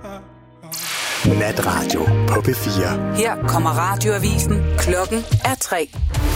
Natradio på P4. Her kommer radioavisen. Klokken er 3.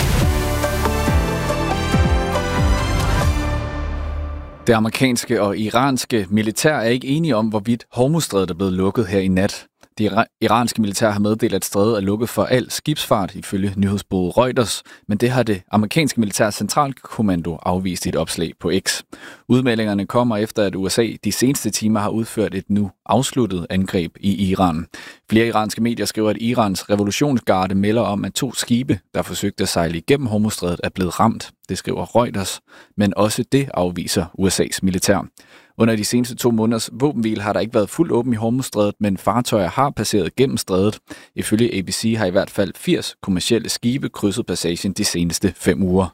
Det amerikanske og iranske militær er ikke enige om, hvorvidt Hormuzstrædet er blevet lukket her i nat. Det iranske militær har meddelt, at strædet er lukket for al skibsfart ifølge nyhedsbureauet Reuters, men det har det amerikanske militærs centralkommando afvist i et opslag på X. Udmeldingerne kommer efter, at USA de seneste timer har udført et nu afsluttet angreb i Iran. Flere iranske medier skriver, at Irans revolutionsgarde melder om, at 2 skibe, der forsøgte at sejle igennem Hormuzstrædet, er blevet ramt. Det skriver Reuters, men også det afviser USA's militær. Under de seneste 2 måneders våbenhvile har der ikke været fuldt åben i Hormuzstrædet, men fartøjer har passeret gennem strædet. Ifølge ABC har i hvert fald 80 kommercielle skibe krydset passagen de seneste 5 uger.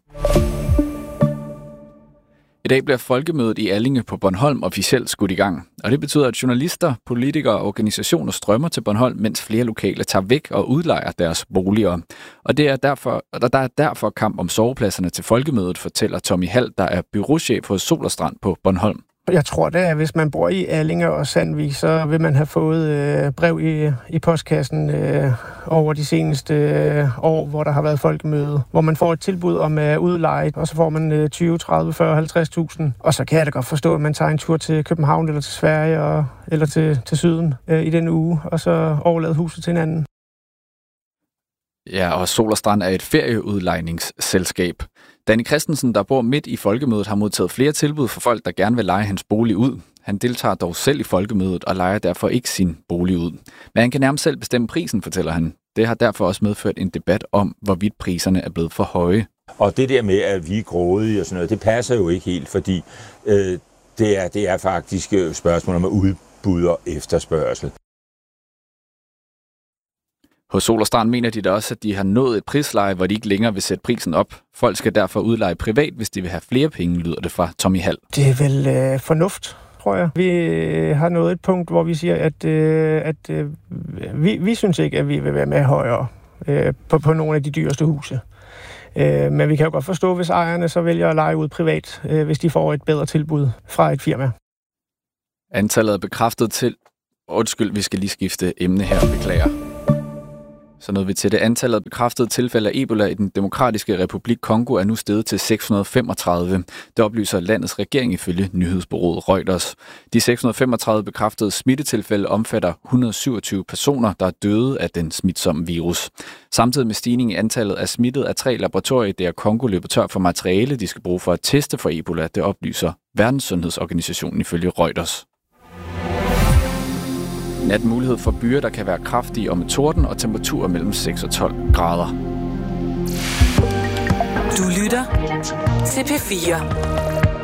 I dag bliver folkemødet i Allinge på Bornholm officielt skudt i gang. Og det betyder, at journalister, politikere og organisationer strømmer til Bornholm, mens flere lokale tager væk og udlejer deres boliger. Og der er derfor kamp om sovepladserne til folkemødet, fortæller Tommy Hald, der er bureauchef hos Sol & Strand på Bornholm. Jeg tror da, at hvis man bor i Allinge og Sandvig, så vil man have fået brev i postkassen over de seneste år, hvor der har været folkemøde, hvor man får et tilbud om udleje, og så får man 20, 30, 40, 50.000. Og så kan jeg da godt forstå, at man tager en tur til København eller til Sverige eller til Syden i den uge, og så overlader huset til hinanden. Ja, og Sol & Strand er et ferieudlejningsselskab. Danny Christensen, der bor midt i folkemødet, har modtaget flere tilbud for folk, der gerne vil leje hans bolig ud. Han deltager dog selv i folkemødet og lejer derfor ikke sin bolig ud. Men han kan nærmest selv bestemme prisen, fortæller han. Det har derfor også medført en debat om, hvorvidt priserne er blevet for høje. Og det der med, at vi er grådige og sådan noget, det passer jo ikke helt, fordi det er faktisk spørgsmål om udbud og efterspørgsel. Hos Sol & Strand mener de da også, at de har nået et prisleje, hvor de ikke længere vil sætte prisen op. Folk skal derfor udleje privat, hvis de vil have flere penge, lyder det fra Tommy Hald. Det er vel fornuft, tror jeg. Vi har nået et punkt, hvor vi siger, at vi synes ikke, at vi vil være med højere på nogle af de dyreste huse. Men vi kan jo godt forstå, hvis ejerne så vælger at leje ud privat, hvis de får et bedre tilbud fra et firma. Antallet er bekræftet til... Undskyld, vi skal lige skifte emne her, beklager. Så nåede vi til det. Antallet af bekræftede tilfælde af Ebola i den demokratiske republik Kongo er nu steget til 635. Det oplyser landets regering ifølge nyhedsbureauet Reuters. De 635 bekræftede smittetilfælde omfatter 127 personer, der er døde af den smitsomme virus. Samtidig med stigning i antallet af smittede af 3 laboratorier, der Kongo løber tør for materiale, de skal bruge for at teste for Ebola. Det oplyser Verdenssundhedsorganisationen ifølge Reuters. Nat mulighed for byer, der kan være kraftige og med torden og temperaturer mellem 6 og 12 grader. Du lytter til P4.